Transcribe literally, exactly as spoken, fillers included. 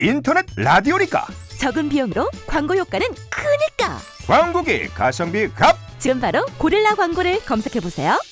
인터넷 라디오니까. 적은 비용으로 광고 효과는 크니까. 광고기 가성비 갑. 지금 바로 고릴라 광고를 검색해보세요.